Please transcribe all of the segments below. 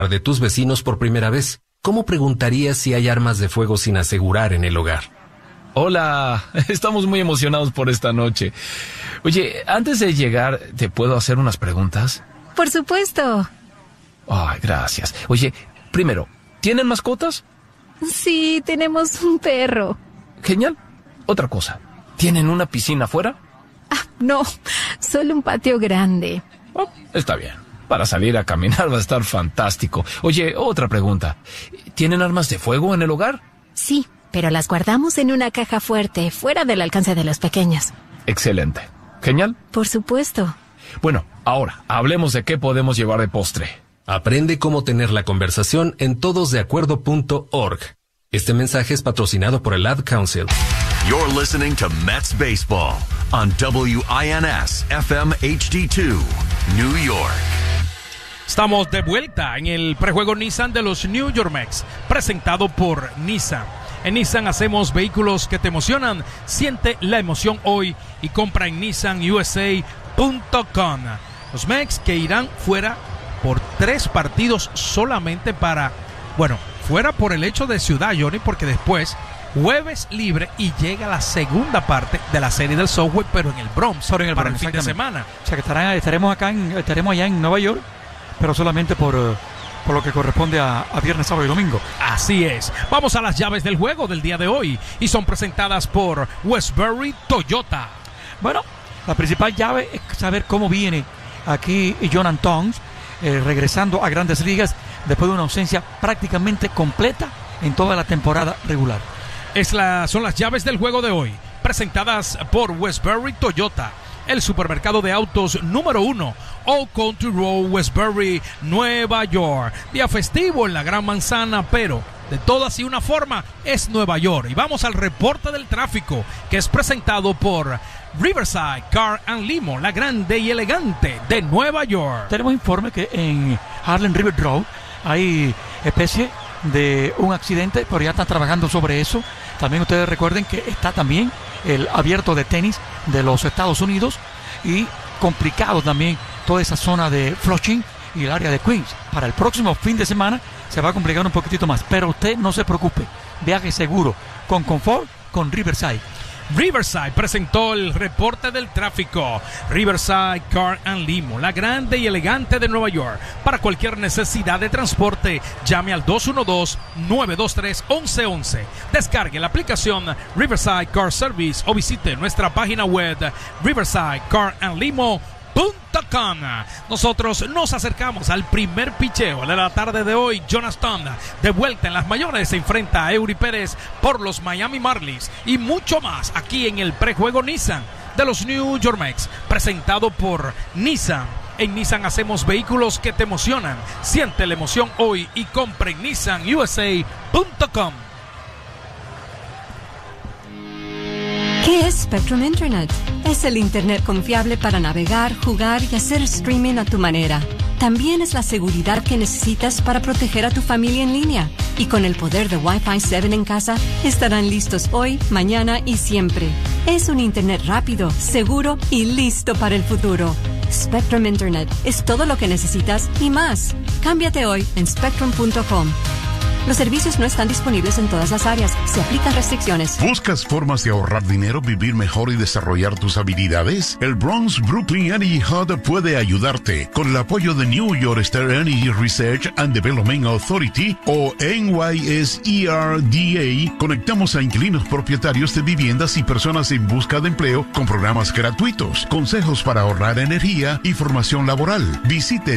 de tus vecinos por primera vez, ¿cómo preguntarías si hay armas de fuego sin asegurar en el hogar? Hola, estamos muy emocionados por esta noche. Oye, antes de llegar, ¿te puedo hacer unas preguntas? Por supuesto. Ay, gracias. Oye, primero, ¿tienen mascotas? Sí, tenemos un perro. Genial. Otra cosa, ¿tienen una piscina afuera? No, solo un patio grande. Oh, está bien. Para salir a caminar va a estar fantástico. Oye, otra pregunta. ¿Tienen armas de fuego en el hogar? Sí, pero las guardamos en una caja fuerte, fuera del alcance de los pequeños. Excelente. Genial. Por supuesto. Bueno, ahora, hablemos de qué podemos llevar de postre. Aprende cómo tener la conversación en todosdeacuerdo.org. Este mensaje es patrocinado por el Ad Council. You're listening to Mets Baseball on WINS FM HD2, New York. Estamos de vuelta en el prejuego Nissan de los New York Mets, presentado por Nissan. En Nissan hacemos vehículos que te emocionan. Siente la emoción hoy y compra en nissanusa.com. Los Mets que irán fuera por 3 partidos solamente fuera por el hecho de Ciudad, Johnny, porque después jueves libre y llega la segunda parte de la serie del Subway, pero en el Bronx, para el fin de semana. O sea que estaremos allá en Nueva York, pero solamente por lo que corresponde a viernes, sábado y domingo. Así es. Vamos a las llaves del juego del día de hoy y son presentadas por Westbury Toyota. Bueno, la principal llave es saber cómo viene aquí Jonathan Tonks, regresando a Grandes Ligas después de una ausencia prácticamente completa en toda la temporada regular. Son las llaves del juego de hoy, presentadas por Westbury Toyota, el supermercado de autos número 1, Old Country Road, Westbury, Nueva York. Día festivo en la Gran Manzana, pero de todas y una forma es Nueva York. Y vamos al reporte del tráfico, que es presentado por Riverside Car and Limo, la grande y elegante de Nueva York. Tenemos informe que en Harlem River Road hay especie de un accidente, pero ya están trabajando sobre eso. También ustedes recuerden que está también el abierto de tenis de los Estados Unidos y complicado también toda esa zona de Flushing y el área de Queens. Para el próximo fin de semana se va a complicar un poquitito más, pero usted no se preocupe, viaje seguro, con confort, con Riverside. Riverside presentó el reporte del tráfico. Riverside Car and Limo, la grande y elegante de Nueva York. Para cualquier necesidad de transporte, llame al 212-923-1111. Descargue la aplicación Riverside Car Service o visite nuestra página web riversidecarandlimo.com. Nosotros nos acercamos al primer picheo de la tarde de hoy. Jonathan, de vuelta en las mayores, se enfrenta a Eury Pérez por los Miami Marlins y mucho más aquí en el prejuego Nissan de los New York Mets, presentado por Nissan. En Nissan hacemos vehículos que te emocionan. Siente la emoción hoy y compra en nissanusa.com. ¿Qué es Spectrum Internet? Es el Internet confiable para navegar, jugar y hacer streaming a tu manera. También es la seguridad que necesitas para proteger a tu familia en línea. Y con el poder de Wi-Fi 7 en casa, estarán listos hoy, mañana y siempre. Es un Internet rápido, seguro y listo para el futuro. Spectrum Internet es todo lo que necesitas y más. Cámbiate hoy en spectrum.com. Los servicios no están disponibles en todas las áreas. Se aplican restricciones. ¿Buscas formas de ahorrar dinero, vivir mejor y desarrollar tus habilidades? El Bronx Brooklyn Energy Hub puede ayudarte. Con el apoyo de New York State Energy Research and Development Authority o NYSERDA, conectamos a inquilinos propietarios de viviendas y personas en busca de empleo con programas gratuitos, consejos para ahorrar energía y formación laboral. Visite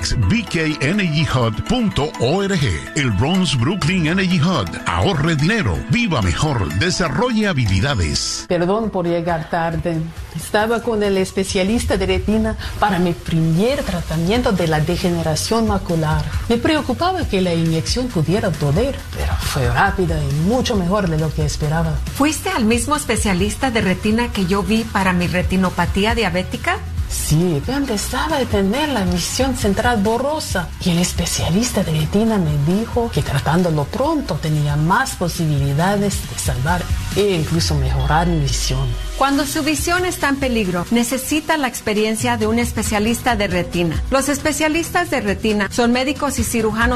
bxbkenergyhub.org. El Bronx Brooklyn Energy Hub. Ahorre dinero, viva mejor, desarrolle habilidades. Perdón por llegar tarde. Estaba con el especialista de retina para mi primer tratamiento de la degeneración macular. Me preocupaba que la inyección pudiera doler, pero fue rápida y mucho mejor de lo que esperaba. ¿Fuiste al mismo especialista de retina que yo vi para mi retinopatía diabética? Sí, yo empezaba a tener la visión central borrosa y el especialista de retina me dijo que tratándolo pronto tenía más posibilidades de salvar e incluso mejorar mi visión. Cuando su visión está en peligro, necesita la experiencia de un especialista de retina. Los especialistas de retina son médicos y cirujanos